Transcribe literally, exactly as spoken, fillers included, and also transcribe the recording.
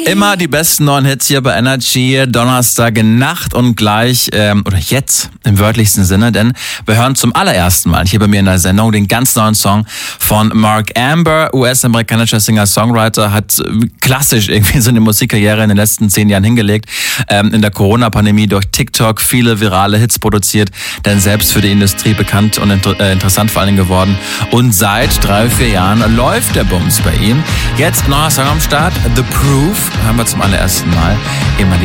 Immer die besten neuen Hits hier bei Energy, Donnerstag Nacht und gleich, ähm, oder jetzt im wörtlichsten Sinne, denn wir hören zum allerersten Mal hier bei mir in der Sendung den ganz neuen Song von Mark Amber, U S-amerikanischer Singer-Songwriter, hat klassisch irgendwie so eine Musikkarriere in den letzten zehn Jahren hingelegt, ähm, in der Corona-Pandemie durch TikTok viele virale Hits produziert, denn selbst für die Industrie bekannt und inter- äh, interessant vor allen Dingen geworden und seit drei, vier Jahren läuft der Bums bei ihm. Jetzt neuer Song am Start, The Proof, haben wir zum allerersten Mal immer die